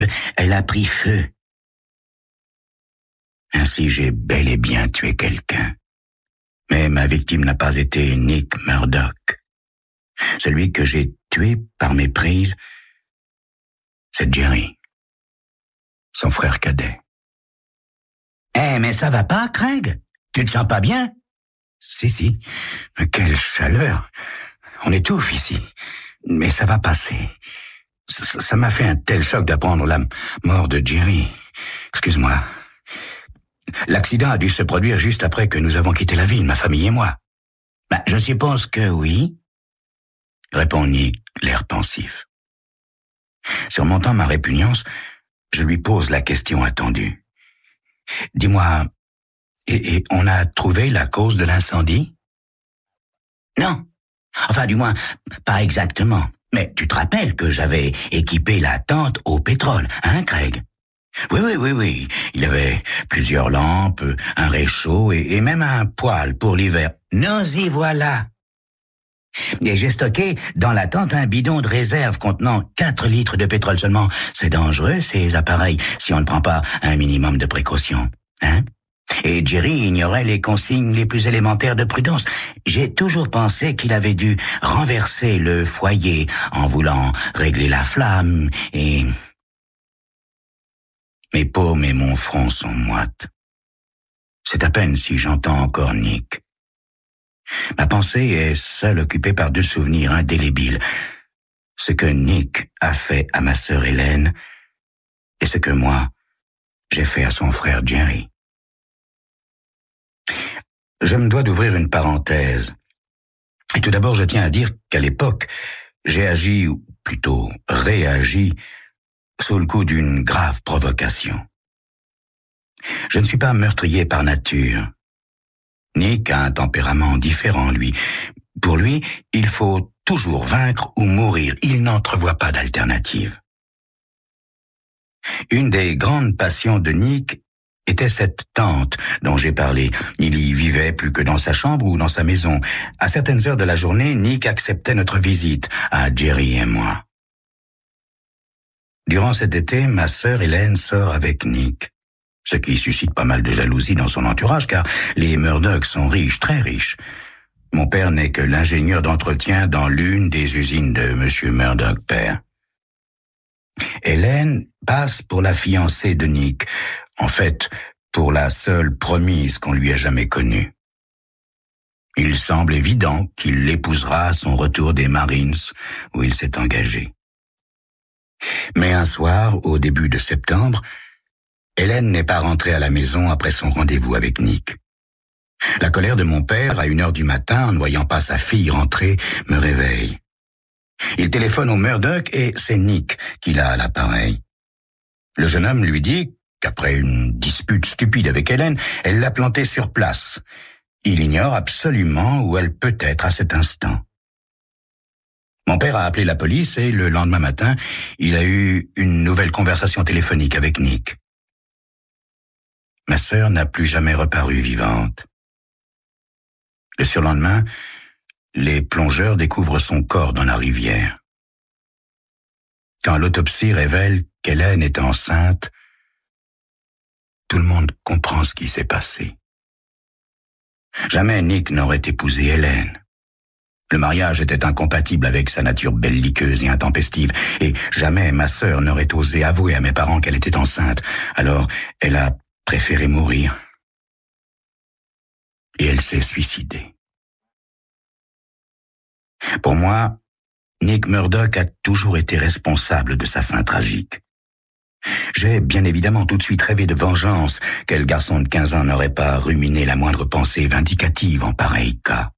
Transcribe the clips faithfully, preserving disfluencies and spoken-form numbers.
elle a pris feu. Ainsi, j'ai bel et bien tué quelqu'un. Mais ma victime n'a pas été Nick Murdoch. Celui que j'ai tué par méprise, c'est Jerry, son frère cadet. Eh, hey, mais ça va pas, Craig? Tu te sens pas bien? Si, si. Mais quelle chaleur. On étouffe ici. Mais ça va passer. Ça, ça m'a fait un tel choc d'apprendre la mort de Jerry. Excuse-moi. L'accident a dû se produire juste après que nous avons quitté la ville, ma famille et moi. Ben, je suppose que oui, répond Nick, l'air pensif. Surmontant ma répugnance, je lui pose la question attendue. Dis-moi, et, et on a trouvé la cause de l'incendie? Non. Enfin, du moins, pas exactement. Mais tu te rappelles que j'avais équipé la tente au pétrole, hein, Craig? Oui, oui, oui, oui. Il y avait plusieurs lampes, un réchaud et, et même un poêle pour l'hiver. Nous y voilà. Et j'ai stocké dans la tente un bidon de réserve contenant quatre litres de pétrole seulement. C'est dangereux, ces appareils, si on ne prend pas un minimum de précaution, hein? Et Jerry ignorait les consignes les plus élémentaires de prudence. J'ai toujours pensé qu'il avait dû renverser le foyer en voulant régler la flamme et... Mes paumes et mon front sont moites. C'est à peine si j'entends encore Nick. Ma pensée est seule occupée par deux souvenirs indélébiles. Ce que Nick a fait à ma sœur Hélène et ce que moi, j'ai fait à son frère Jerry. Je me dois d'ouvrir une parenthèse. Et tout d'abord, je tiens à dire qu'à l'époque, j'ai agi, ou plutôt réagi, sous le coup d'une grave provocation. Je ne suis pas meurtrier par nature. Nick a un tempérament différent, lui. Pour lui, il faut toujours vaincre ou mourir. Il n'entrevoit pas d'alternative. Une des grandes passions de Nick était cette tente dont j'ai parlé. Il y vivait plus que dans sa chambre ou dans sa maison. À certaines heures de la journée, Nick acceptait notre visite à Jerry et moi. Durant cet été, ma sœur Hélène sort avec Nick, ce qui suscite pas mal de jalousie dans son entourage, car les Murdoch sont riches, très riches. Mon père n'est que l'ingénieur d'entretien dans l'une des usines de Monsieur Murdoch père. Hélène passe pour la fiancée de Nick, en fait, pour la seule promise qu'on lui a jamais connue. Il semble évident qu'il l'épousera à son retour des Marines, où il s'est engagé. Mais un soir, au début de septembre, Hélène n'est pas rentrée à la maison après son rendez-vous avec Nick. La colère de mon père, à une heure du matin, en ne voyant pas sa fille rentrer, me réveille. Il téléphone au Murdoch et c'est Nick qui l'a à l'appareil. Le jeune homme lui dit qu'après une dispute stupide avec Hélène, elle l'a plantée sur place. Il ignore absolument où elle peut être à cet instant. Mon père a appelé la police et le lendemain matin, il a eu une nouvelle conversation téléphonique avec Nick. Ma sœur n'a plus jamais reparu vivante. Le surlendemain, les plongeurs découvrent son corps dans la rivière. Quand l'autopsie révèle qu'Hélène est enceinte, tout le monde comprend ce qui s'est passé. Jamais Nick n'aurait épousé Hélène. Le mariage était incompatible avec sa nature belliqueuse et intempestive, et jamais ma sœur n'aurait osé avouer à mes parents qu'elle était enceinte. Alors, elle a préféré mourir. Et elle s'est suicidée. Pour moi, Nick Murdoch a toujours été responsable de sa fin tragique. J'ai bien évidemment tout de suite rêvé de vengeance. Quel garçon de quinze ans n'aurait pas ruminé la moindre pensée vindicative en pareil cas?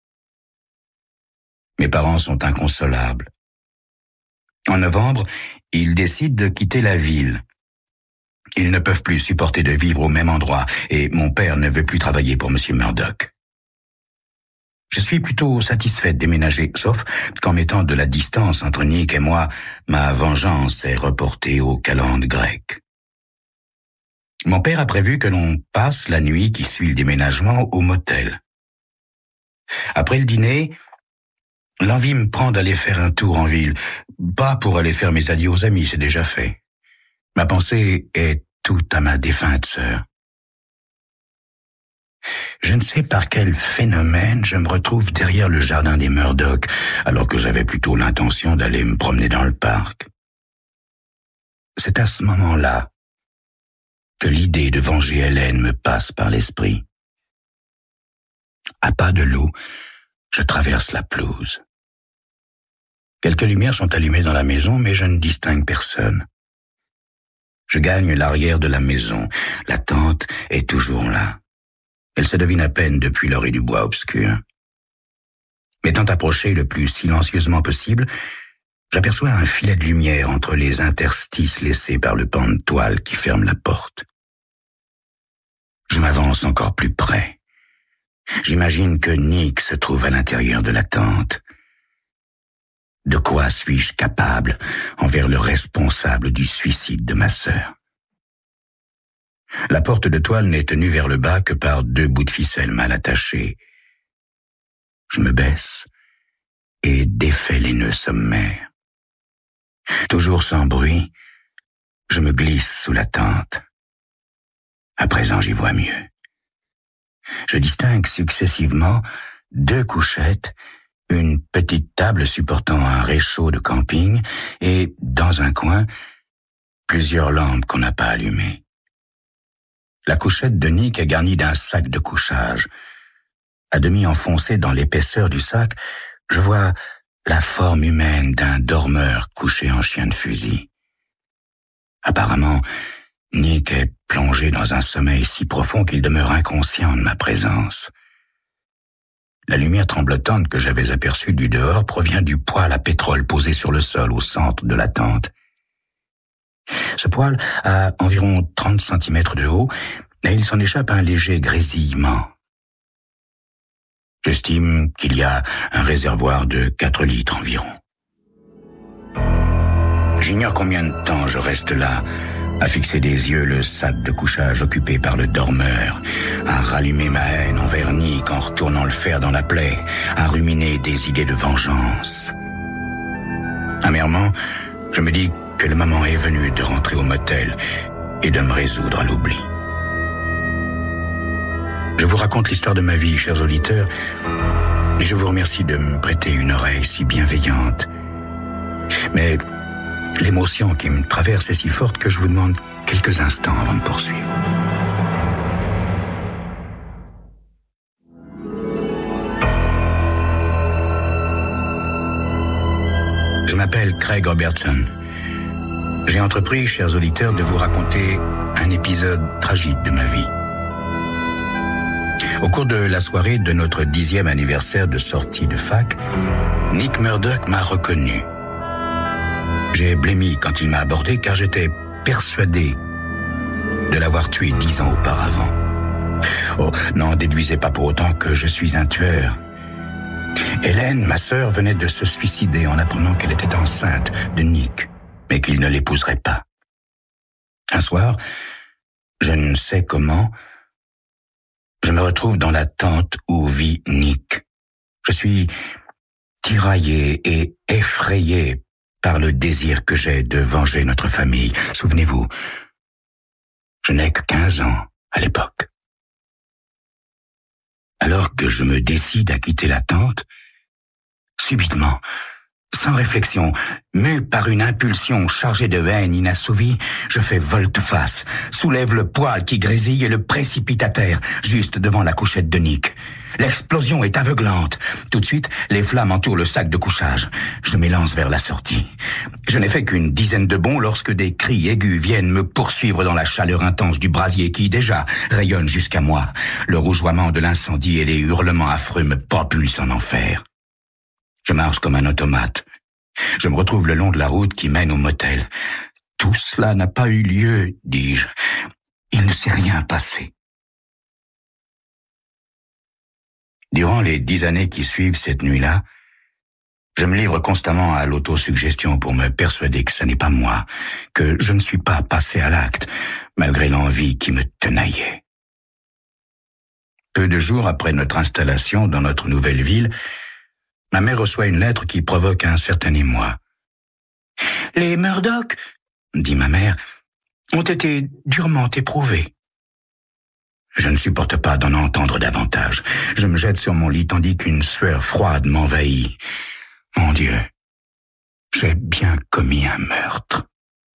Mes parents sont inconsolables. En novembre, ils décident de quitter la ville. Ils ne peuvent plus supporter de vivre au même endroit et mon père ne veut plus travailler pour Monsieur Murdoch. Je suis plutôt satisfait de déménager, sauf qu'en mettant de la distance entre Nick et moi, ma vengeance est reportée aux calendes grecques. Mon père a prévu que l'on passe la nuit qui suit le déménagement au motel. Après le dîner, l'envie me prend d'aller faire un tour en ville. Pas pour aller faire mes adieux aux amis, c'est déjà fait. Ma pensée est toute à ma défunte sœur. Je ne sais par quel phénomène je me retrouve derrière le jardin des Murdoch, alors que j'avais plutôt l'intention d'aller me promener dans le parc. C'est à ce moment-là que l'idée de venger Hélène me passe par l'esprit. À pas de loup, je traverse la pelouse. Quelques lumières sont allumées dans la maison, mais je ne distingue personne. Je gagne l'arrière de la maison. La tente est toujours là. Elle se devine à peine depuis l'orée du bois obscur. M'étant approché le plus silencieusement possible, j'aperçois un filet de lumière entre les interstices laissés par le pan de toile qui ferme la porte. Je m'avance encore plus près. J'imagine que Nick se trouve à l'intérieur de la tente. De quoi suis-je capable envers le responsable du suicide de ma sœur? La porte de toile n'est tenue vers le bas que par deux bouts de ficelle mal attachés. Je me baisse et défais les nœuds sommaires. Toujours sans bruit, je me glisse sous la tente. À présent, j'y vois mieux. Je distingue successivement deux couchettes, une petite table supportant un réchaud de camping et, dans un coin, plusieurs lampes qu'on n'a pas allumées. La couchette de Nick est garnie d'un sac de couchage. À demi enfoncé dans l'épaisseur du sac, je vois la forme humaine d'un dormeur couché en chien de fusil. Apparemment, Nick est plongé dans un sommeil si profond qu'il demeure inconscient de ma présence. La lumière tremblotante que j'avais aperçue du dehors provient du poêle à pétrole posé sur le sol au centre de la tente. Ce poêle a environ trente centimètres de haut et il s'en échappe un léger grésillement. J'estime qu'il y a un réservoir de quatre litres environ. J'ignore combien de temps je reste là, à fixer des yeux le sac de couchage occupé par le dormeur, à rallumer ma haine envers Nick en retournant le fer dans la plaie, à ruminer des idées de vengeance. Amèrement, je me dis que le moment est venu de rentrer au motel et de me résoudre à l'oubli. Je vous raconte l'histoire de ma vie, chers auditeurs, et je vous remercie de me prêter une oreille si bienveillante. Mais l'émotion qui me traverse est si forte que je vous demande quelques instants avant de poursuivre. Je m'appelle Craig Robertson. J'ai entrepris, chers auditeurs, de vous raconter un épisode tragique de ma vie. Au cours de la soirée de notre dixième anniversaire de sortie de fac, Nick Murdoch m'a reconnu. J'ai blêmi quand il m'a abordé car j'étais persuadé de l'avoir tué dix ans auparavant. Oh, n'en déduisez pas pour autant que je suis un tueur. Hélène, ma sœur, venait de se suicider en apprenant qu'elle était enceinte de Nick, mais qu'il ne l'épouserait pas. Un soir, je ne sais comment, je me retrouve dans la tente où vit Nick. Je suis tiraillé et effrayé par le désir que j'ai de venger notre famille. Souvenez-vous, je n'ai que quinze ans à l'époque. Alors que je me décide à quitter la tente, subitement, sans réflexion, mu par une impulsion chargée de haine inassouvie, je fais volte-face, soulève le poêle qui grésille et le précipite à terre, juste devant la couchette de Nick. L'explosion est aveuglante. Tout de suite, les flammes entourent le sac de couchage. Je m'élance vers la sortie. Je n'ai fait qu'une dizaine de bonds lorsque des cris aigus viennent me poursuivre dans la chaleur intense du brasier qui, déjà, rayonne jusqu'à moi. Le rougeoiement de l'incendie et les hurlements affreux me propulsent en enfer. Je marche comme un automate. Je me retrouve le long de la route qui mène au motel. Tout cela n'a pas eu lieu, dis-je. Il ne s'est rien passé. Durant les dix années qui suivent cette nuit-là, je me livre constamment à l'autosuggestion pour me persuader que ce n'est pas moi, que je ne suis pas passé à l'acte, malgré l'envie qui me tenaillait. Peu de jours après notre installation dans notre nouvelle ville, ma mère reçoit une lettre qui provoque un certain émoi. « Les Murdoch, dit ma mère, ont été durement éprouvés. Je ne supporte pas d'en entendre davantage. Je me jette sur mon lit tandis qu'une sueur froide m'envahit. Mon Dieu, j'ai bien commis un meurtre.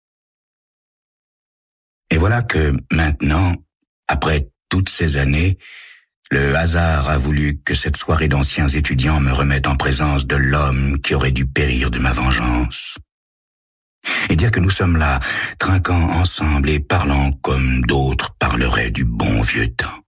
Et voilà que maintenant, après toutes ces années, le hasard a voulu que cette soirée d'anciens étudiants me remette en présence de l'homme qui aurait dû périr de ma vengeance. Et dire que nous sommes là, trinquant ensemble et parlant comme d'autres parleraient du bon vieux temps.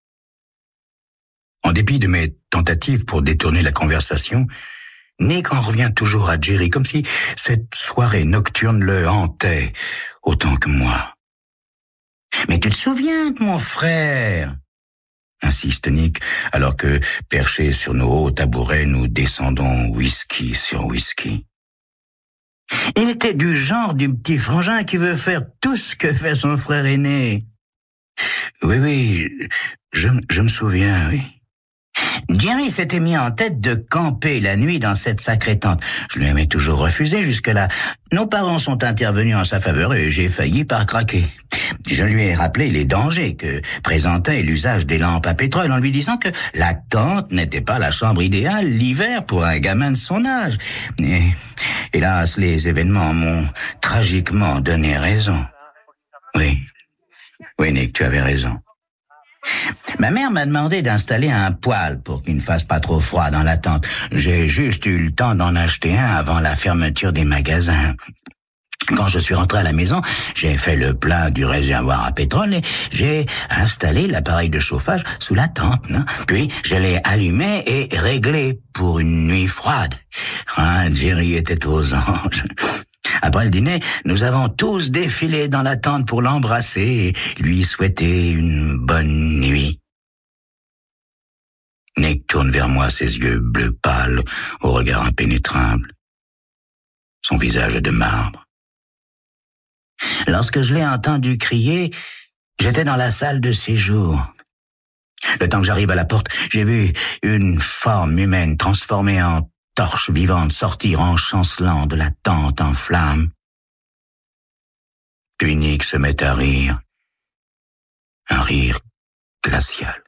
En dépit de mes tentatives pour détourner la conversation, Nick en revient toujours à Jerry, comme si cette soirée nocturne le hantait autant que moi. « Mais tu te souviens de mon frère ?» insiste Nick, alors que, perchés sur nos hauts tabourets, nous descendons whisky sur whisky. Il était du genre du petit frangin qui veut faire tout ce que fait son frère aîné. Oui, oui, je, je me souviens, oui. Jerry s'était mis en tête de camper la nuit dans cette sacrée tente. Je lui avais toujours refusé jusque-là. Nos parents sont intervenus en sa faveur et j'ai failli par craquer. Je lui ai rappelé les dangers que présentait l'usage des lampes à pétrole en lui disant que la tente n'était pas la chambre idéale l'hiver pour un gamin de son âge. Et, hélas, les événements m'ont tragiquement donné raison. Oui, oui Nick, tu avais raison. Ma mère m'a demandé d'installer un poêle pour qu'il ne fasse pas trop froid dans la tente. J'ai juste eu le temps d'en acheter un avant la fermeture des magasins. Quand je suis rentré à la maison, j'ai fait le plein du réservoir à pétrole et j'ai installé l'appareil de chauffage sous la tente. Non? Puis je l'ai allumé et réglé pour une nuit froide. Ah, Jerry était aux anges. Après le dîner, nous avons tous défilé dans la tente pour l'embrasser et lui souhaiter une bonne nuit. Nick tourne vers moi ses yeux bleu pâle, au regard impénétrable. Son visage est de marbre. Lorsque je l'ai entendu crier, j'étais dans la salle de séjour. Le temps que j'arrive à la porte, j'ai vu une forme humaine transformée en torche vivante sortir en chancelant de la tente en flammes. Puis Nick se met à rire. Un rire glacial.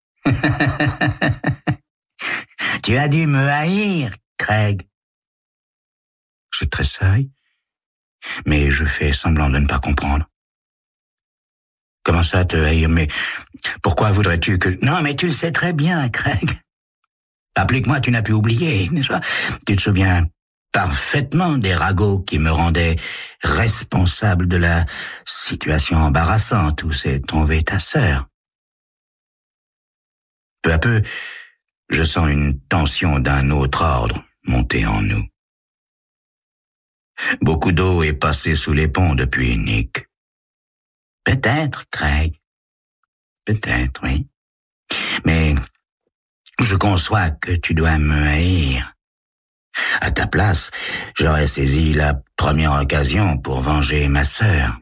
Tu as dû me haïr, Craig. Je tressaille, mais je fais semblant de ne pas comprendre. Comment ça, te haïr? Mais pourquoi voudrais-tu que... Non, mais tu le sais très bien, Craig. Pas plus que moi, tu n'as pu oublier, n'est-ce pas? Tu te souviens parfaitement des ragots qui me rendaient responsable de la situation embarrassante où s'est tombée ta sœur. Peu à peu, je sens une tension d'un autre ordre monter en nous. Beaucoup d'eau est passée sous les ponts depuis, Nick. Peut-être, Craig. Peut-être, oui. Mais je conçois que tu dois me haïr. À ta place, j'aurais saisi la première occasion pour venger ma sœur.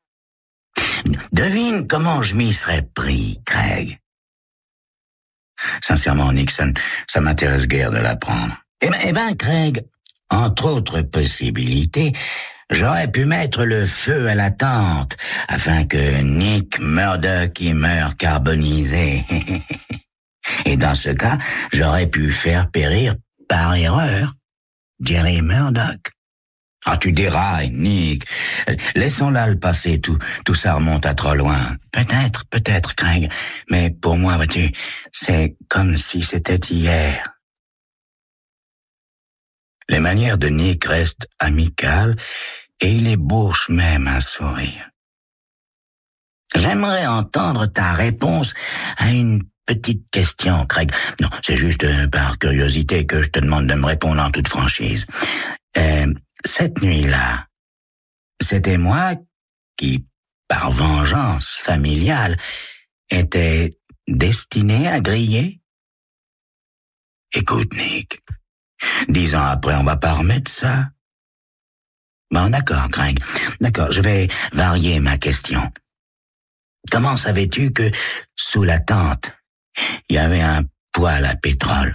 Devine comment je m'y serais pris, Craig. Sincèrement, Nixon, ça m'intéresse guère de l'apprendre. Eh ben, eh ben, Craig, entre autres possibilités, j'aurais pu mettre le feu à la tente afin que Nick Murdoch y meure carbonisé. Et dans ce cas, j'aurais pu faire périr par erreur Jerry Murdoch. Ah, tu dérailles, Nick. Laissons-la le passé, tout, tout ça remonte à trop loin. Peut-être, peut-être, Craig, mais pour moi, vois-tu, c'est comme si c'était hier. Les manières de Nick restent amicales et il ébauche même un sourire. J'aimerais entendre ta réponse à une petite question, Craig. Non, c'est juste par curiosité que je te demande de me répondre en toute franchise. Euh, cette nuit-là, c'était moi qui, par vengeance familiale, était destiné à griller? Écoute, Nick, dix ans après, on va pas remettre ça. Bon, d'accord, Craig. D'accord, je vais varier ma question. Comment savais-tu que, sous la tente, il y avait un poêle à pétrole?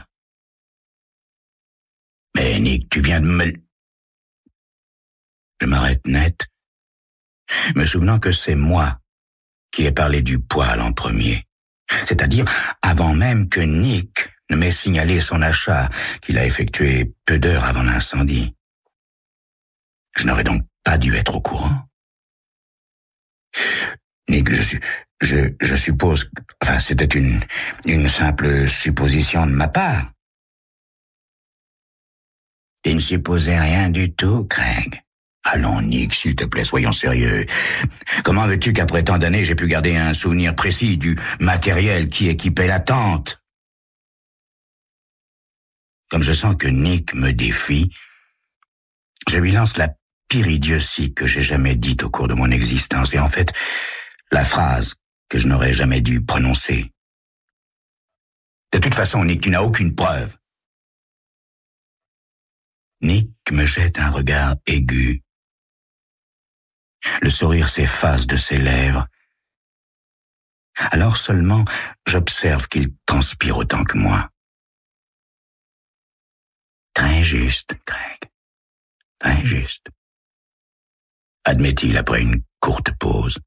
Mais Nick, tu viens de me... Je m'arrête net me souvenant que c'est moi qui ai parlé du poêle en premier. C'est-à-dire avant même que Nick ne m'ait signalé son achat qu'il a effectué peu d'heures avant l'incendie. Je n'aurais donc pas dû être au courant. Nick, je suis, je, je suppose, enfin, c'était une, une simple supposition de ma part. Tu ne supposais rien du tout, Craig. Allons, Nick, s'il te plaît, soyons sérieux. Comment veux-tu qu'après tant d'années, j'ai pu garder un souvenir précis du matériel qui équipait la tente? Comme je sens que Nick me défie, je lui lance la pire idiotie que j'ai jamais dite au cours de mon existence, et en fait, la phrase que je n'aurais jamais dû prononcer. De toute façon, Nick, tu n'as aucune preuve. Nick me jette un regard aigu. Le sourire s'efface de ses lèvres. Alors seulement, j'observe qu'il transpire autant que moi. Très juste, Craig. Très juste. Admet-il après une courte pause.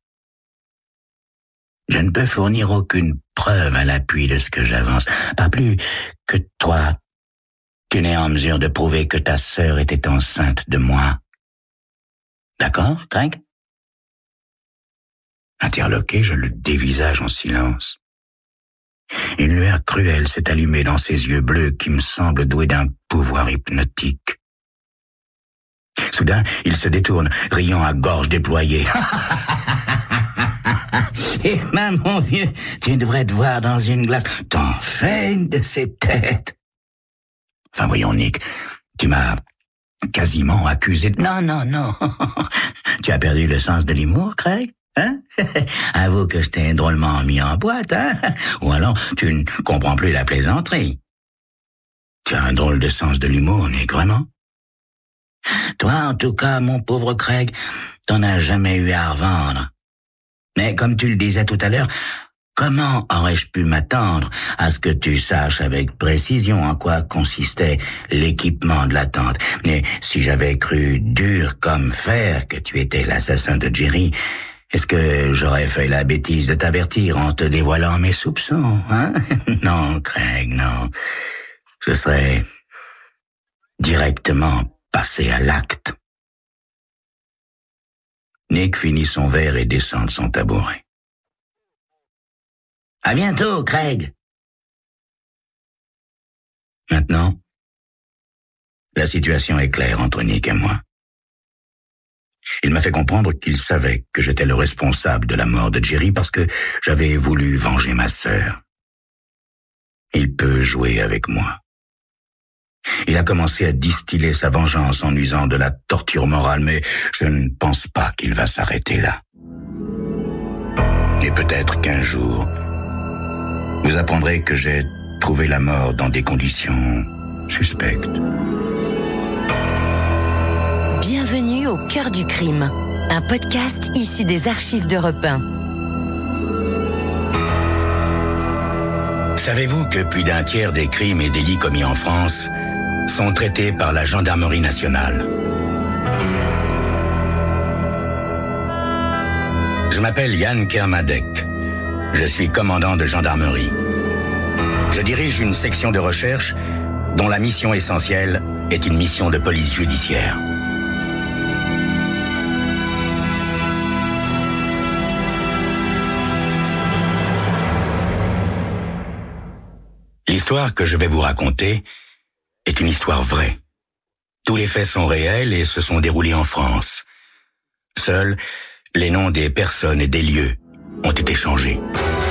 Je ne peux fournir aucune preuve à l'appui de ce que j'avance, pas plus que toi, tu n'es en mesure de prouver que ta sœur était enceinte de moi. D'accord, Craig? Interloqué, je le dévisage en silence. Une lueur cruelle s'est allumée dans ses yeux bleus qui me semblent doués d'un pouvoir hypnotique. Soudain, il se détourne, riant à gorge déployée. Eh ben, mon vieux, tu devrais te voir dans une glace. T'en fais une de ces têtes. Enfin, voyons, Nick, tu m'as quasiment accusé de... Non, non, non. Tu as perdu le sens de l'humour, Craig? Hein? Avoue que je t'ai drôlement mis en boîte, hein? Ou alors, tu ne comprends plus la plaisanterie. Tu as un drôle de sens de l'humour, Nick, vraiment? Toi, en tout cas, mon pauvre Craig, t'en as jamais eu à revendre. Mais comme tu le disais tout à l'heure, comment aurais-je pu m'attendre à ce que tu saches avec précision en quoi consistait l'équipement de la tente? Mais si j'avais cru dur comme fer que tu étais l'assassin de Jerry, est-ce que j'aurais fait la bêtise de t'avertir en te dévoilant mes soupçons, hein? Non, Craig, non. Je serais directement passé à l'acte. Nick finit son verre et descend de son tabouret. À bientôt, Craig. Maintenant, la situation est claire entre Nick et moi. Il m'a fait comprendre qu'il savait que j'étais le responsable de la mort de Jerry parce que j'avais voulu venger ma sœur. Il peut jouer avec moi. Il a commencé à distiller sa vengeance en usant de la torture morale, mais je ne pense pas qu'il va s'arrêter là. Et peut-être qu'un jour, vous apprendrez que j'ai trouvé la mort dans des conditions suspectes. Bienvenue au cœur du crime, un podcast issu des archives d'Europe un. Savez-vous que plus d'un tiers des crimes et délits commis en France sont traités par la gendarmerie nationale? Je m'appelle Yann Kermadec. Je suis commandant de gendarmerie. Je dirige une section de recherche dont la mission essentielle est une mission de police judiciaire. L'histoire que je vais vous raconter est une histoire vraie. Tous les faits sont réels et se sont déroulés en France. Seuls les noms des personnes et des lieux ont été changés.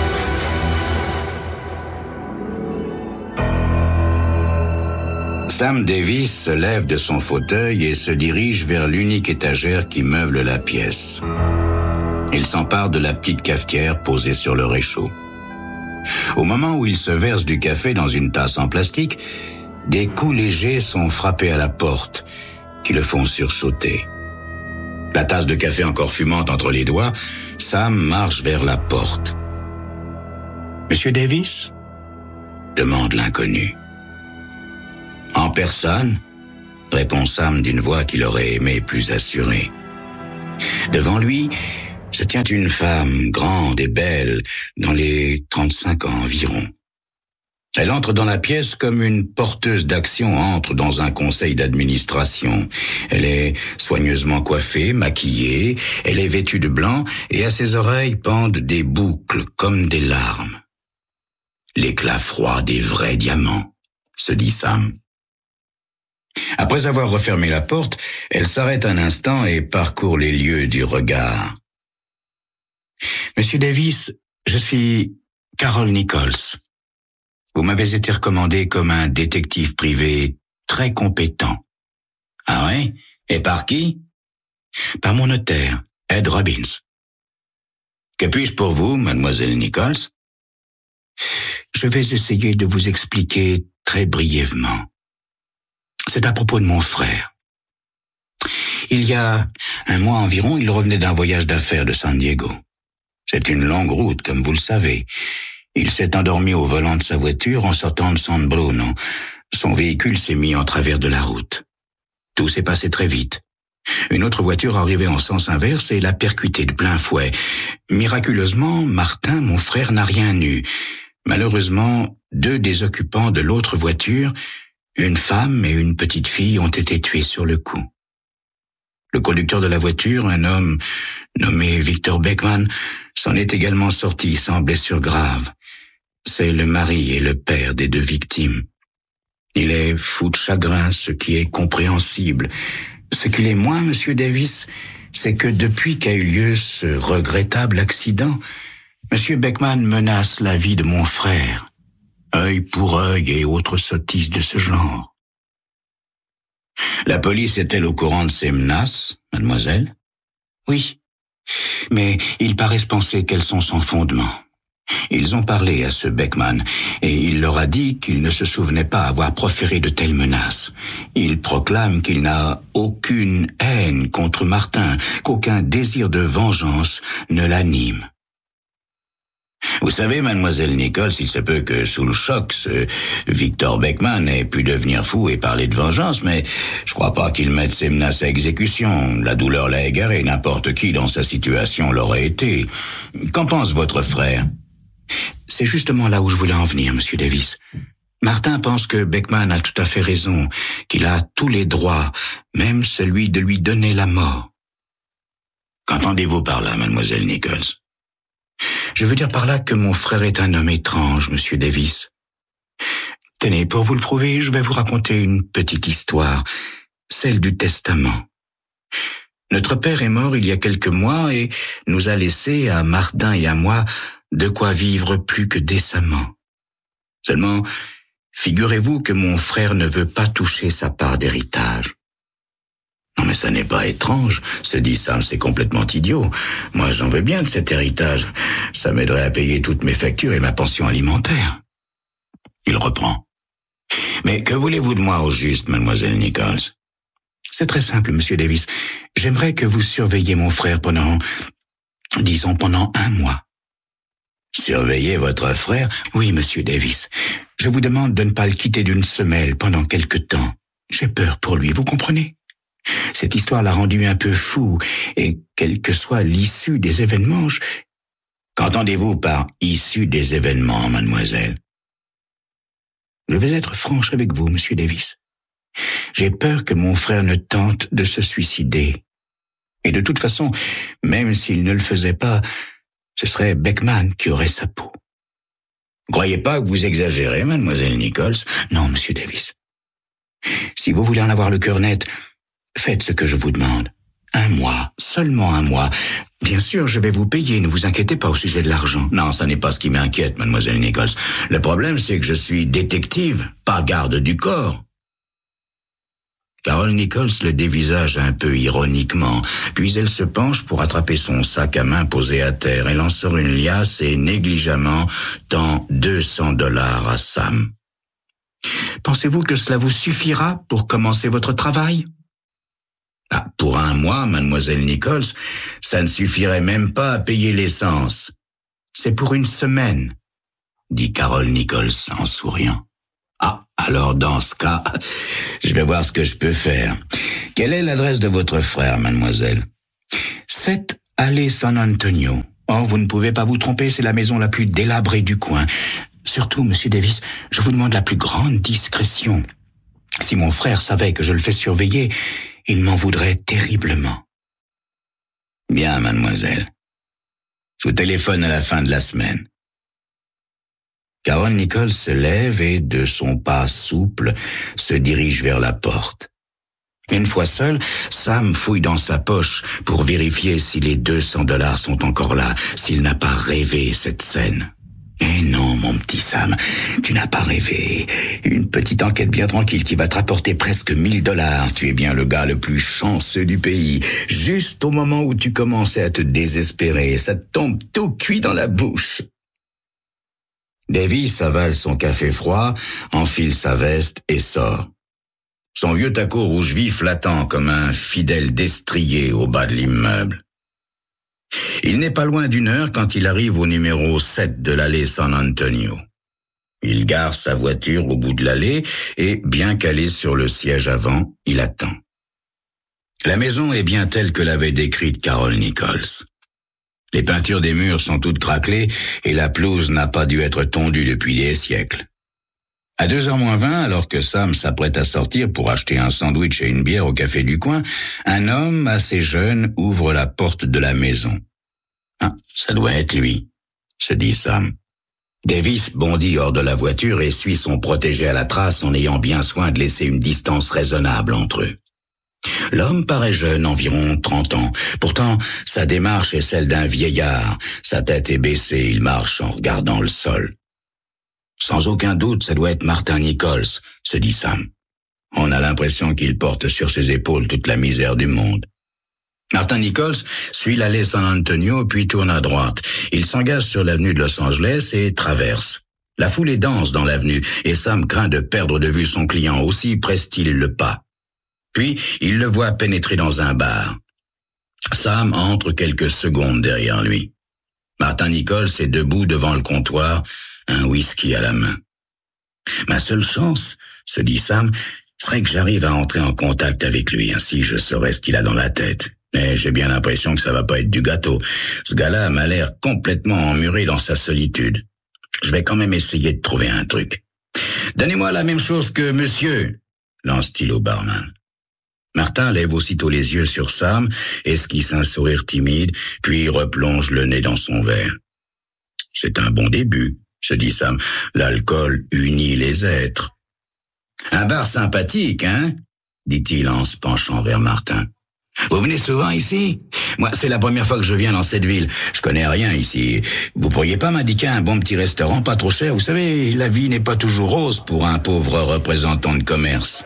Sam Davis se lève de son fauteuil et se dirige vers l'unique étagère qui meuble la pièce. Il s'empare de la petite cafetière posée sur le réchaud. Au moment où il se verse du café dans une tasse en plastique, des coups légers sont frappés à la porte, qui le font sursauter. La tasse de café encore fumante entre les doigts, Sam marche vers la porte. « Monsieur Davis ?» demande l'inconnu. « En personne ?» répond Sam d'une voix qu'il aurait aimé plus assurée. Devant lui se tient une femme grande et belle, dans les trente-cinq ans environ. Elle entre dans la pièce comme une porteuse d'action entre dans un conseil d'administration. Elle est soigneusement coiffée, maquillée, elle est vêtue de blanc et à ses oreilles pendent des boucles comme des larmes. L'éclat froid des vrais diamants, se dit Sam. Après avoir refermé la porte, elle s'arrête un instant et parcourt les lieux du regard. Monsieur Davis, je suis Carol Nichols. Vous m'avez été recommandé comme un détective privé très compétent. Ah ouais? Et par qui? Par mon notaire, Ed Robbins. Que puis-je pour vous, mademoiselle Nichols? Je vais essayer de vous expliquer très brièvement. C'est à propos de mon frère. Il y a un mois environ, il revenait d'un voyage d'affaires de San Diego. C'est une longue route, comme vous le savez. Il s'est endormi au volant de sa voiture en sortant de San Bruno. Son véhicule s'est mis en travers de la route. Tout s'est passé très vite. Une autre voiture arrivait en sens inverse et l'a percuté de plein fouet. Miraculeusement, Martin, mon frère, n'a rien eu. Malheureusement, deux des occupants de l'autre voiture, une femme et une petite fille, ont été tués sur le coup. Le conducteur de la voiture, un homme nommé Victor Beckman, s'en est également sorti sans blessure grave. C'est le mari et le père des deux victimes. Il est fou de chagrin, ce qui est compréhensible. Ce qu'il est moins, monsieur Davis, c'est que depuis qu'a eu lieu ce regrettable accident, monsieur Beckman menace la vie de mon frère. Œil pour œil et autres sottises de ce genre. La police est-elle au courant de ces menaces, mademoiselle? Oui, mais ils paraissent penser qu'elles sont sans fondement. Ils ont parlé à ce Beckman, et il leur a dit qu'il ne se souvenait pas avoir proféré de telles menaces. Il proclame qu'il n'a aucune haine contre Martin, qu'aucun désir de vengeance ne l'anime. Vous savez, mademoiselle Nichols, il se peut que sous le choc, ce Victor Beckman ait pu devenir fou et parler de vengeance, mais je crois pas qu'il mette ses menaces à exécution. La douleur l'a égaré, n'importe qui dans sa situation l'aurait été. Qu'en pense votre frère? C'est justement là où je voulais en venir, monsieur Davis. Martin pense que Beckman a tout à fait raison, qu'il a tous les droits, même celui de lui donner la mort. Qu'entendez-vous par là, mademoiselle Nichols? Je veux dire par là que mon frère est un homme étrange, monsieur Davis. Tenez, pour vous le prouver, je vais vous raconter une petite histoire, celle du testament. Notre père est mort il y a quelques mois et nous a laissé, à Martin et à moi, de quoi vivre plus que décemment. Seulement, figurez-vous que mon frère ne veut pas toucher sa part d'héritage. Non mais ça n'est pas étrange, se dit Sam, c'est complètement idiot. Moi j'en veux bien de cet héritage. Ça m'aiderait à payer toutes mes factures et ma pension alimentaire. Il reprend. Mais que voulez-vous de moi au juste, mademoiselle Nichols? C'est très simple, monsieur Davis. J'aimerais que vous surveilliez mon frère pendant, disons pendant un mois. Surveiller votre frère? Oui, monsieur Davis. Je vous demande de ne pas le quitter d'une semelle pendant quelque temps. J'ai peur pour lui, vous comprenez? Cette histoire l'a rendu un peu fou, et quelle que soit l'issue des événements, je... Qu'entendez-vous par « issue des événements », mademoiselle? Je vais être franche avec vous, monsieur Davis. J'ai peur que mon frère ne tente de se suicider. Et de toute façon, même s'il ne le faisait pas, ce serait Beckman qui aurait sa peau. Croyez pas que vous exagérez, mademoiselle Nichols? Non, monsieur Davis. Si vous voulez en avoir le cœur net, faites ce que je vous demande. Un mois, seulement un mois. Bien sûr, je vais vous payer, ne vous inquiétez pas au sujet de l'argent. Non, ça n'est pas ce qui m'inquiète, mademoiselle Nichols. Le problème, c'est que je suis détective, pas garde du corps. Carol Nichols le dévisage un peu ironiquement, puis elle se penche pour attraper son sac à main posé à terre. Elle en sort une liasse et négligemment tend deux cents dollars à Sam. Pensez-vous que cela vous suffira pour commencer votre travail? Ah, pour un mois, mademoiselle Nichols, ça ne suffirait même pas à payer l'essence. C'est pour une semaine, dit Carol Nichols en souriant. Ah, alors dans ce cas, je vais voir ce que je peux faire. Quelle est l'adresse de votre frère, mademoiselle? sept allée San Antonio. Oh, vous ne pouvez pas vous tromper, c'est la maison la plus délabrée du coin. Surtout, monsieur Davis, je vous demande la plus grande discrétion. Si mon frère savait que je le fais surveiller, il m'en voudrait terriblement. Bien, mademoiselle. Je vous téléphone à la fin de la semaine. Carol Nichols se lève et, de son pas souple, se dirige vers la porte. Une fois seul, Sam fouille dans sa poche pour vérifier si les deux cents dollars sont encore là, s'il n'a pas rêvé cette scène. Eh non, mon petit Sam, tu n'as pas rêvé. Une petite enquête bien tranquille qui va te rapporter presque mille dollars. Tu es bien le gars le plus chanceux du pays. Juste au moment où tu commençais à te désespérer, ça te tombe tout cuit dans la bouche. Davis avale son café froid, enfile sa veste et sort. Son vieux taco rouge vif l'attend comme un fidèle destrier au bas de l'immeuble. Il n'est pas loin d'une heure quand il arrive au numéro sept de l'allée San Antonio. Il gare sa voiture au bout de l'allée et, bien calé sur le siège avant, il attend. La maison est bien telle que l'avait décrite Carol Nichols. Les peintures des murs sont toutes craquelées et la pelouse n'a pas dû être tondue depuis des siècles. À deux heures moins vingt, alors que Sam s'apprête à sortir pour acheter un sandwich et une bière au café du coin, un homme assez jeune ouvre la porte de la maison. « Ah, ça doit être lui », se dit Sam. Davis bondit hors de la voiture et suit son protégé à la trace en ayant bien soin de laisser une distance raisonnable entre eux. L'homme paraît jeune, environ trente ans. Pourtant, sa démarche est celle d'un vieillard. Sa tête est baissée, il marche en regardant le sol. Sans aucun doute, ça doit être Martin Nichols, se dit Sam. On a l'impression qu'il porte sur ses épaules toute la misère du monde. Martin Nichols suit l'allée San Antonio puis tourne à droite. Il s'engage sur l'avenue de Los Angeles et traverse. La foule est dense dans l'avenue et Sam craint de perdre de vue son client, aussi presse-t-il le pas. Puis, il le voit pénétrer dans un bar. Sam entre quelques secondes derrière lui. Martin Nichols est debout devant le comptoir, un whisky à la main. Ma seule chance, se dit Sam, serait que j'arrive à entrer en contact avec lui, ainsi je saurais ce qu'il a dans la tête. Mais j'ai bien l'impression que ça va pas être du gâteau. Ce gars-là m'a l'air complètement emmuré dans sa solitude. Je vais quand même essayer de trouver un truc. Donnez-moi la même chose que monsieur, lance-t-il au barman. Martin lève aussitôt les yeux sur Sam, esquisse un sourire timide, puis replonge le nez dans son verre. C'est un bon début, se dit Sam. L'alcool unit les êtres. Un bar sympathique, hein? Dit-il en se penchant vers Martin. Vous venez souvent ici? Moi, c'est la première fois que je viens dans cette ville. Je connais rien ici. Vous pourriez pas m'indiquer un bon petit restaurant pas trop cher? Vous savez, la vie n'est pas toujours rose pour un pauvre représentant de commerce.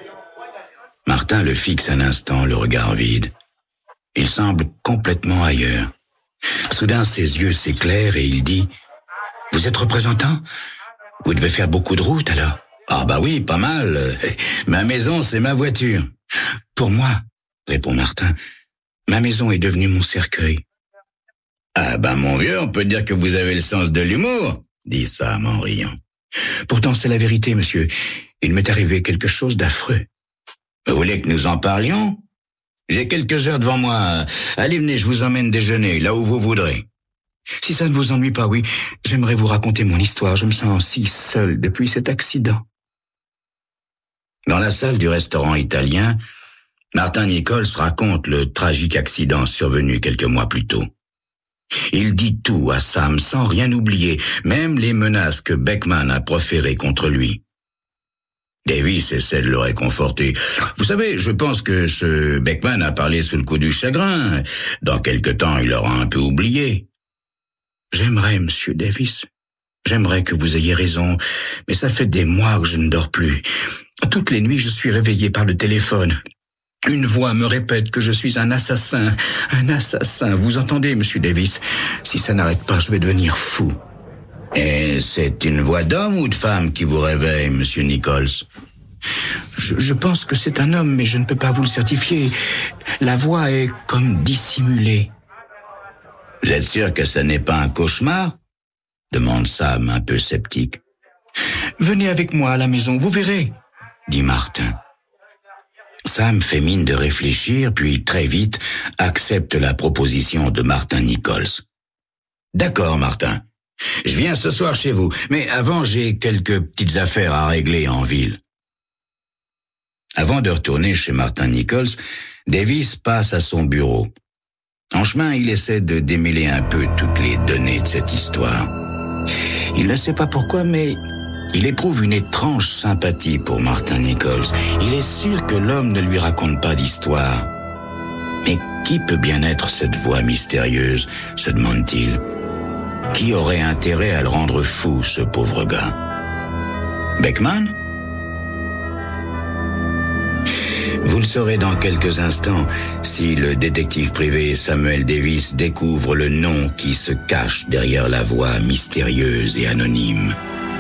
Martin le fixe un instant, le regard vide. Il semble complètement ailleurs. Soudain, ses yeux s'éclairent et il dit « Vous êtes représentant? Vous devez faire beaucoup de route alors ?»« Ah bah oui, pas mal. Ma maison, c'est ma voiture. »« Pour moi, » répond Martin, « ma maison est devenue mon cercueil. »« Ah bah mon vieux, on peut dire que vous avez le sens de l'humour, » dit Sam en riant. « Pourtant, c'est la vérité, monsieur. Il m'est arrivé quelque chose d'affreux. » Vous voulez que nous en parlions? J'ai quelques heures devant moi. Allez, venez, je vous emmène déjeuner, là où vous voudrez. Si ça ne vous ennuie pas, oui, j'aimerais vous raconter mon histoire. Je me sens si seul depuis cet accident. Dans la salle du restaurant italien, Martin Nichols raconte le tragique accident survenu quelques mois plus tôt. Il dit tout à Sam sans rien oublier, même les menaces que Beckman a proférées contre lui. Davis essaie de le réconforter. Vous savez, je pense que ce Beckman a parlé sous le coup du chagrin. Dans quelque temps, il aura un peu oublié. J'aimerais, monsieur Davis. J'aimerais que vous ayez raison, mais ça fait des mois que je ne dors plus. Toutes les nuits, je suis réveillé par le téléphone. Une voix me répète que je suis un assassin. Un assassin. Vous entendez, monsieur Davis? Si ça n'arrête pas, je vais devenir fou. Et c'est une voix d'homme ou de femme qui vous réveille, monsieur Nichols? Je, je pense que c'est un homme, mais je ne peux pas vous le certifier. La voix est comme dissimulée. Vous êtes sûr que ce n'est pas un cauchemar? Demande Sam, un peu sceptique. Venez avec moi à la maison, vous verrez, dit Martin. Sam fait mine de réfléchir, puis très vite accepte la proposition de Martin Nichols. « D'accord, Martin. Je viens ce soir chez vous, mais avant j'ai quelques petites affaires à régler en ville. » Avant de retourner chez Martin Nichols, Davis passe à son bureau. En chemin, il essaie de démêler un peu toutes les données de cette histoire. Il ne sait pas pourquoi, mais il éprouve une étrange sympathie pour Martin Nichols. Il est sûr que l'homme ne lui raconte pas d'histoire. Mais qui peut bien être cette voix mystérieuse, se demande-t-il. Qui aurait intérêt à le rendre fou, ce pauvre gars? Beckman? Vous le saurez dans quelques instants si le détective privé Samuel Davis découvre le nom qui se cache derrière la voix mystérieuse et anonyme.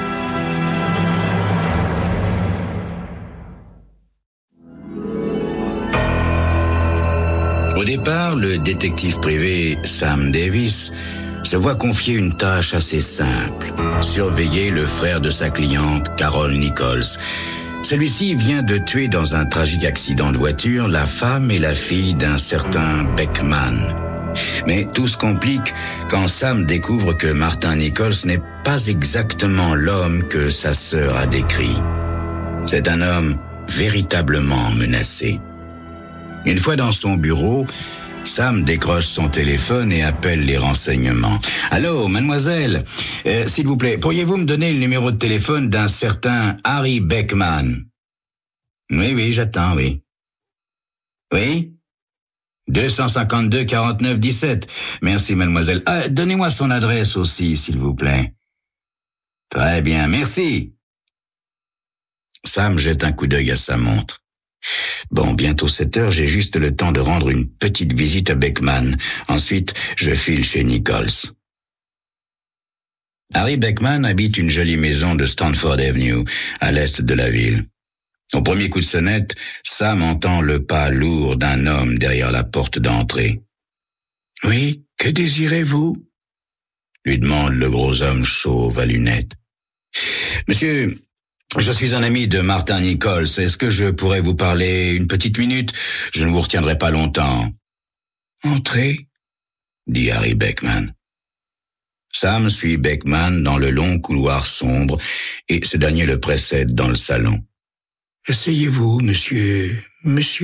Au départ, le détective privé Sam Davis se voit confier une tâche assez simple, surveiller le frère de sa cliente, Carol Nichols. Celui-ci vient de tuer dans un tragique accident de voiture la femme et la fille d'un certain Beckman. Mais tout se complique quand Sam découvre que Martin Nichols n'est pas exactement l'homme que sa sœur a décrit. C'est un homme véritablement menacé. Une fois dans son bureau, Sam décroche son téléphone et appelle les renseignements. « Allô, mademoiselle, euh, s'il vous plaît, pourriez-vous me donner le numéro de téléphone d'un certain Harry Beckman ?»« Oui, oui, j'attends, oui. »« Oui ? deux cent cinquante-deux quarante-neuf dix-sept. Merci, mademoiselle. Ah, donnez-moi son adresse aussi, s'il vous plaît. »« Très bien, merci. » Sam jette un coup d'œil à sa montre. Bon, bientôt sept heures, j'ai juste le temps de rendre une petite visite à Beckman. Ensuite, je file chez Nichols. Harry Beckman habite une jolie maison de Stanford Avenue, à l'est de la ville. Au premier coup de sonnette, Sam entend le pas lourd d'un homme derrière la porte d'entrée. « Oui, que désirez-vous » lui demande le gros homme chauve à lunettes. « Monsieur, je suis un ami de Martin Nichols. Est-ce que je pourrais vous parler une petite minute? Je ne vous retiendrai pas longtemps. »« Entrez, » dit Harry Beckman. Sam suit Beckman dans le long couloir sombre et ce dernier le précède dans le salon. « Asseyez-vous, monsieur, monsieur. »«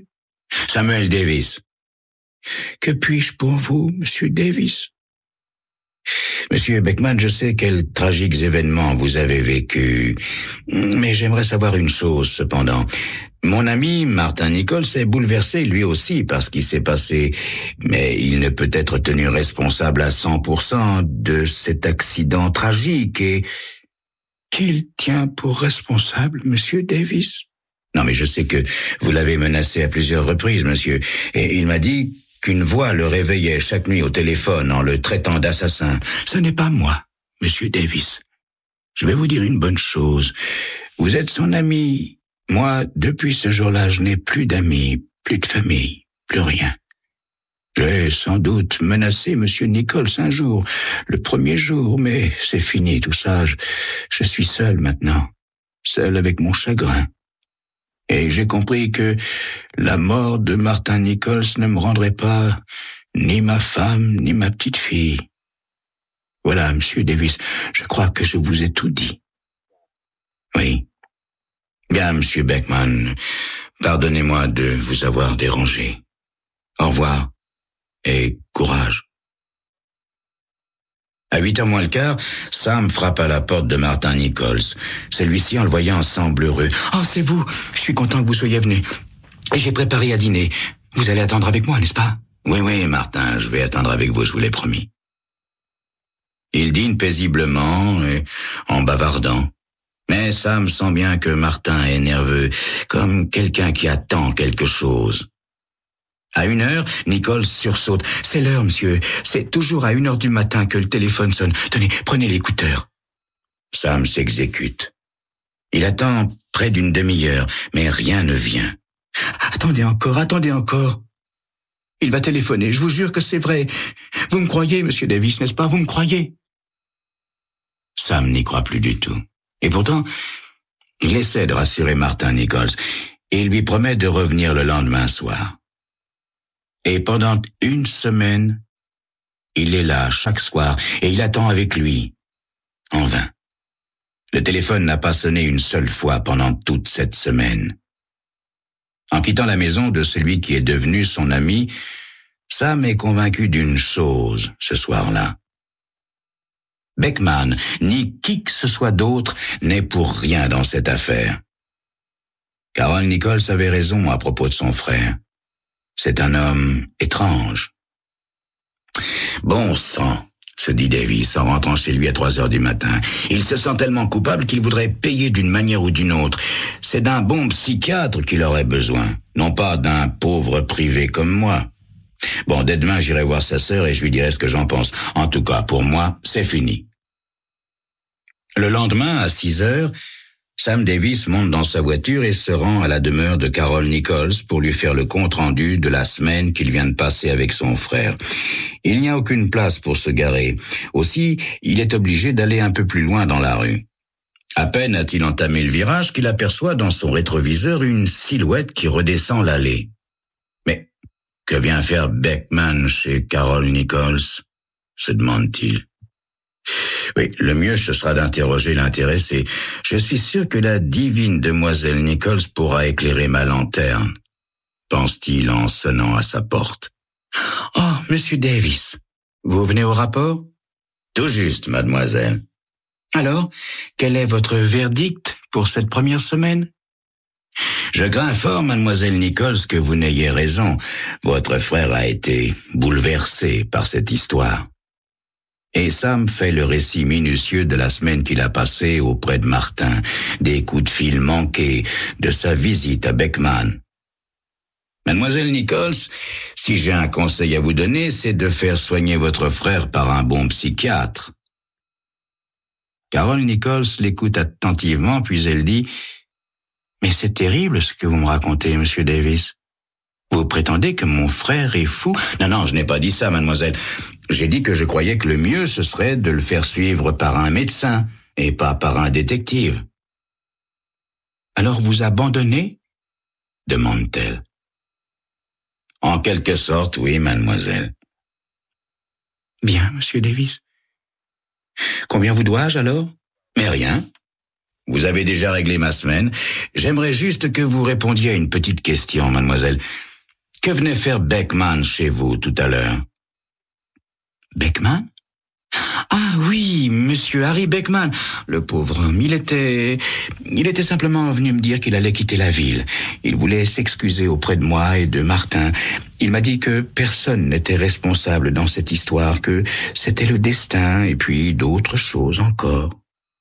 Samuel Davis. »« Que puis-je pour vous, monsieur Davis ?» Monsieur Beckman, je sais quels tragiques événements vous avez vécus, mais j'aimerais savoir une chose cependant. Mon ami Martin Nichols est bouleversé lui aussi par ce qui s'est passé, mais il ne peut être tenu responsable à cent pour cent de cet accident tragique et... Qu'il tient pour responsable, monsieur Davis? Non, mais je sais que vous l'avez menacé à plusieurs reprises, monsieur, et il m'a dit qu'une voix le réveillait chaque nuit au téléphone en le traitant d'assassin. Ce n'est pas moi, monsieur Davis. Je vais vous dire une bonne chose. Vous êtes son ami. Moi, depuis ce jour-là, je n'ai plus d'amis, plus de famille, plus rien. J'ai sans doute menacé monsieur Nichols un jour, le premier jour, mais c'est fini tout ça. Je, je suis seul maintenant, seul avec mon chagrin. Et j'ai compris que la mort de Martin Nichols ne me rendrait pas ni ma femme, ni ma petite fille. Voilà, monsieur Davis, je crois que je vous ai tout dit. Oui. Bien, monsieur Beckman, pardonnez-moi de vous avoir dérangé. Au revoir et courage. À huit heures moins le quart, Sam frappe à la porte de Martin Nichols. Celui-ci, en le voyant, semble heureux. « Oh, c'est vous! Je suis content que vous soyez venu. J'ai préparé à dîner. Vous allez attendre avec moi, n'est-ce pas? »« Oui, oui, Martin, je vais attendre avec vous, je vous l'ai promis. » Il dîne paisiblement et en bavardant. Mais Sam sent bien que Martin est nerveux, comme quelqu'un qui attend quelque chose. À une heure, Nichols sursaute. « C'est l'heure, monsieur. C'est toujours à une heure du matin que le téléphone sonne. Tenez, prenez l'écouteur. » Sam s'exécute. Il attend près d'une demi-heure, mais rien ne vient. « Attendez encore, attendez encore. Il va téléphoner, je vous jure que c'est vrai. Vous me croyez, monsieur Davis, n'est-ce pas? Vous me croyez ?» Sam n'y croit plus du tout. Et pourtant, il essaie de rassurer Martin Nichols. et il lui promet de revenir le lendemain soir. Et pendant une semaine, il est là chaque soir et il attend avec lui, en vain. Le téléphone n'a pas sonné une seule fois pendant toute cette semaine. En quittant la maison de celui qui est devenu son ami, Sam est convaincu d'une chose ce soir-là. Beckman, ni qui que ce soit d'autre, n'est pour rien dans cette affaire. Carol Nichols avait raison à propos de son frère. C'est un homme étrange. Bon sang, se dit Davis en rentrant chez lui à trois heures du matin. Il se sent tellement coupable qu'il voudrait payer d'une manière ou d'une autre. C'est d'un bon psychiatre qu'il aurait besoin, non pas d'un pauvre privé comme moi. Bon, dès demain, j'irai voir sa sœur et je lui dirai ce que j'en pense. En tout cas, pour moi, c'est fini. Le lendemain, à six heures, Sam Davis monte dans sa voiture et se rend à la demeure de Carol Nichols pour lui faire le compte-rendu de la semaine qu'il vient de passer avec son frère. Il n'y a aucune place pour se garer. Aussi, il est obligé d'aller un peu plus loin dans la rue. À peine a-t-il entamé le virage qu'il aperçoit dans son rétroviseur une silhouette qui redescend l'allée. Mais que vient faire Beckman chez Carol Nichols, se demande-t-il. Oui, le mieux ce sera d'interroger l'intéressé. Je suis sûr que la divine demoiselle Nichols pourra éclairer ma lanterne, pense-t-il en sonnant à sa porte. « Oh, monsieur Davis, vous venez au rapport ?»« Tout juste, mademoiselle. »« Alors, quel est votre verdict pour cette première semaine ?» Je crains fort, mademoiselle Nichols, que vous n'ayez raison. Votre frère a été bouleversé par cette histoire. Et Sam fait le récit minutieux de la semaine qu'il a passée auprès de Martin, des coups de fil manqués, de sa visite à Beckman. Mademoiselle Nichols, si j'ai un conseil à vous donner, c'est de faire soigner votre frère par un bon psychiatre. Carol Nichols l'écoute attentivement, puis elle dit « Mais c'est terrible ce que vous me racontez, monsieur Davis. Vous prétendez que mon frère est fou ?»« Non, non, je n'ai pas dit ça, mademoiselle. J'ai dit que je croyais que le mieux, ce serait de le faire suivre par un médecin et pas par un détective. »« Alors vous abandonnez ?» demande-t-elle. « En quelque sorte, oui, mademoiselle. »« Bien, monsieur Davis. Combien vous dois-je alors ?»« Mais rien. Vous avez déjà réglé ma semaine. J'aimerais juste que vous répondiez à une petite question, mademoiselle. Que venait faire Beckman chez vous tout à l'heure ?»« Beckman ? Ah oui, monsieur Harry Beckman, le pauvre homme, il était... Il était simplement venu me dire qu'il allait quitter la ville. Il voulait s'excuser auprès de moi et de Martin. Il m'a dit que personne n'était responsable dans cette histoire, que c'était le destin et puis d'autres choses encore. »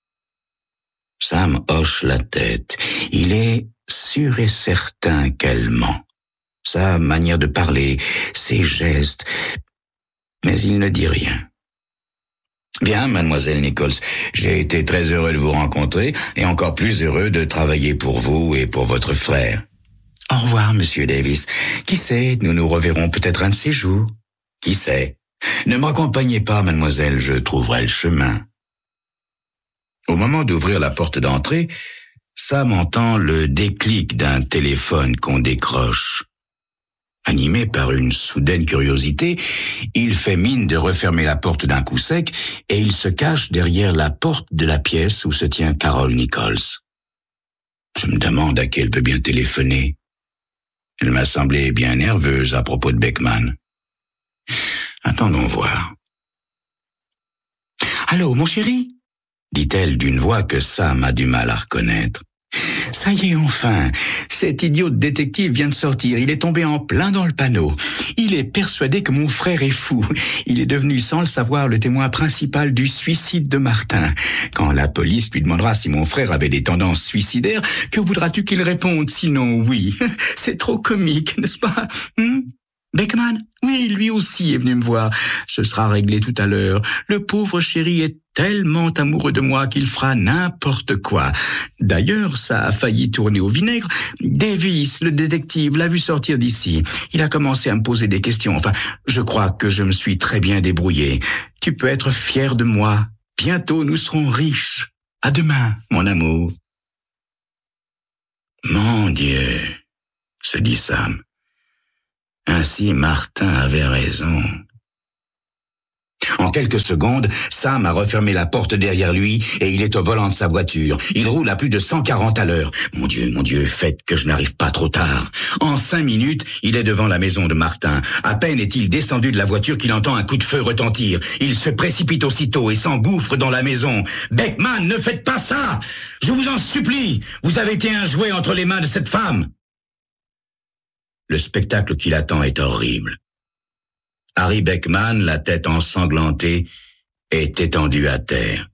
Sam hoche la tête. Il est sûr et certain qu'elle ment. Sa manière de parler, ses gestes... Mais il ne dit rien. « Bien, mademoiselle Nichols, j'ai été très heureux de vous rencontrer et encore plus heureux de travailler pour vous et pour votre frère. Au revoir, monsieur Davis. Qui sait, nous nous reverrons peut-être un de ces jours. Qui sait? Ne m'accompagnez pas, mademoiselle, je trouverai le chemin. » Au moment d'ouvrir la porte d'entrée, Sam entend le déclic d'un téléphone qu'on décroche. Animé par une soudaine curiosité, il fait mine de refermer la porte d'un coup sec et il se cache derrière la porte de la pièce où se tient Carol Nichols. Je me demande à qui elle peut bien téléphoner. Elle m'a semblé bien nerveuse à propos de Beckman. Attendons voir. « Allô, mon chéri ?» dit-elle d'une voix que Sam a du mal à reconnaître. « Ça y est, enfin, cet idiot de détective vient de sortir, il est tombé en plein dans le panneau. Il est persuadé que mon frère est fou. Il est devenu, sans le savoir, le témoin principal du suicide de Martin. Quand la police lui demandera si mon frère avait des tendances suicidaires, que voudras-tu qu'il réponde? Sinon, oui. C'est trop comique, n'est-ce pas? hmm Beckman? Oui, lui aussi est venu me voir. Ce sera réglé tout à l'heure. Le pauvre chéri est tellement amoureux de moi qu'il fera n'importe quoi. D'ailleurs, ça a failli tourner au vinaigre. Davis, le détective, l'a vu sortir d'ici. Il a commencé à me poser des questions. Enfin, je crois que je me suis très bien débrouillé. Tu peux être fier de moi. Bientôt, nous serons riches. À demain, mon amour. Mon Dieu, se dit Sam. Ainsi Martin avait raison. En quelques secondes, Sam a refermé la porte derrière lui et il est au volant de sa voiture. Il roule à plus de cent quarante à l'heure. Mon Dieu, mon Dieu, faites que je n'arrive pas trop tard. En cinq minutes, il est devant la maison de Martin. À peine est-il descendu de la voiture qu'il entend un coup de feu retentir. Il se précipite aussitôt et s'engouffre dans la maison. « Beckman, ne faites pas ça! Je vous en supplie! Vous avez été un jouet entre les mains de cette femme !» Le spectacle qui l'attend est horrible. Harry Beckman, la tête ensanglantée, est étendu à terre.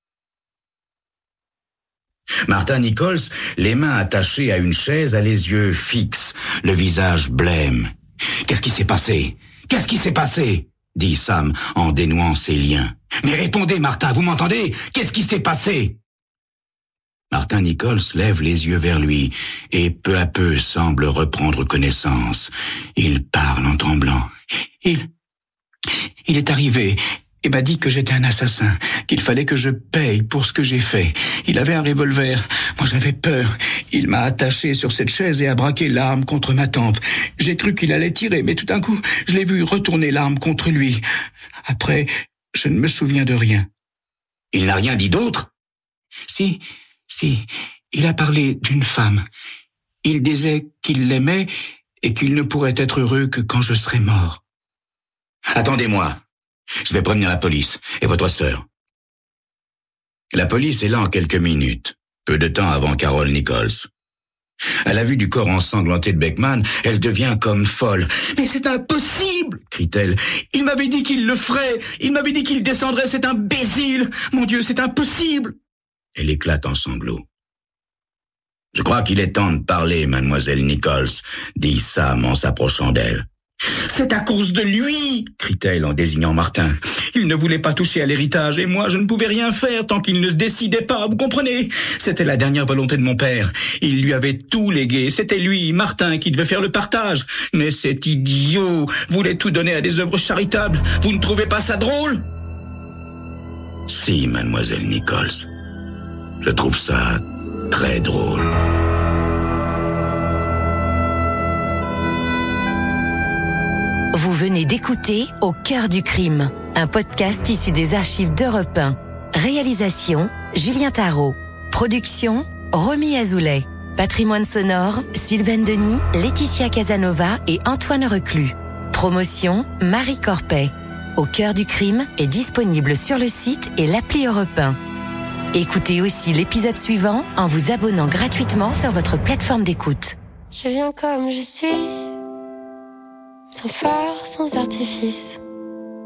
Martin Nichols, les mains attachées à une chaise, a les yeux fixes, le visage blême. « Qu'est-ce qui s'est passé? Qu'est-ce qui s'est passé ?» dit Sam en dénouant ses liens. « Mais répondez, Martin, vous m'entendez? Qu'est-ce qui s'est passé ?» Martin Nichols lève les yeux vers lui et peu à peu semble reprendre connaissance. Il parle en tremblant. Il, il est arrivé et m'a dit que j'étais un assassin, qu'il fallait que je paye pour ce que j'ai fait. Il avait un revolver. Moi, j'avais peur. Il m'a attaché sur cette chaise et a braqué l'arme contre ma tempe. J'ai cru qu'il allait tirer, mais tout d'un coup, je l'ai vu retourner l'arme contre lui. Après, je ne me souviens de rien. Il n'a rien dit d'autre? Si, si, il a parlé d'une femme. Il disait qu'il l'aimait et qu'il ne pourrait être heureux que quand je serai mort. Attendez-moi. Je vais prévenir la police et votre sœur. La police est là en quelques minutes, peu de temps avant Carol Nichols. À la vue du corps ensanglanté de Beckman, elle devient comme folle. « Mais c'est impossible !» crie-t-elle. « Il m'avait dit qu'il le ferait. Il m'avait dit qu'il descendrait. C'est imbécile. Mon Dieu, c'est impossible !» Elle éclate en sanglots. « Je crois qu'il est temps de parler, mademoiselle Nichols, » dit Sam en s'approchant d'elle. « C'est à cause de lui !» crie-t-elle en désignant Martin. « Il ne voulait pas toucher à l'héritage et moi je ne pouvais rien faire tant qu'il ne se décidait pas, vous comprenez? C'était la dernière volonté de mon père. Il lui avait tout légué. C'était lui, Martin, qui devait faire le partage. Mais cet idiot voulait tout donner à des œuvres charitables. Vous ne trouvez pas ça drôle? » « Si, mademoiselle Nichols. Je trouve ça très drôle. » Vous venez d'écouter Au cœur du crime, un podcast issu des archives d'Europe un. Réalisation, Julien Tarot. Production, Romy Azoulay. Patrimoine sonore, Sylvaine Denis, Laetitia Casanova et Antoine Reclus. Promotion, Marie Corpet. Au cœur du crime est disponible sur le site et l'appli Europe un. Écoutez aussi l'épisode suivant en vous abonnant gratuitement sur votre plateforme d'écoute. Je viens comme je suis, sans phare, sans artifice.